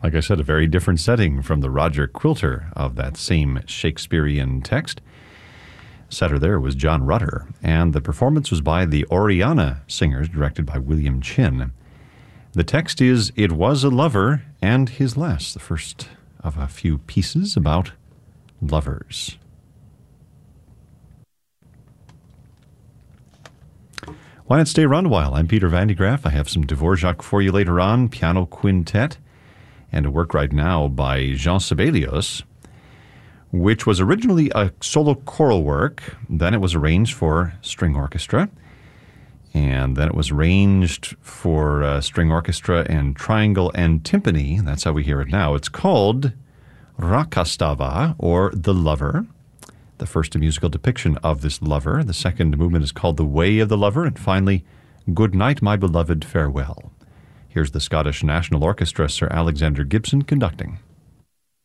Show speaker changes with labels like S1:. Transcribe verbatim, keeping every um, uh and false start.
S1: Like I said, a very different setting from the Roger Quilter of that same Shakespearean text. Setter there was John Rutter, and the performance was by the Oriana Singers, directed by William Chin. The text is, "It was a lover and his lass," the first of a few pieces about lovers. Why not stay around a while? I'm Peter Van de Graaff. I have some Dvorak for you later on, piano quintet, and a work right now by Jean Sibelius, which was originally a solo choral work. Then it was arranged for string orchestra, and then it was arranged for uh, string orchestra and triangle and timpani. That's how we hear it now. It's called Rakastava, or The Lover, the first musical depiction of this lover. The second movement is called The Way of the Lover, and finally, Good Night, My Beloved, Farewell. Here's the Scottish National Orchestra, Sir Alexander Gibson, conducting.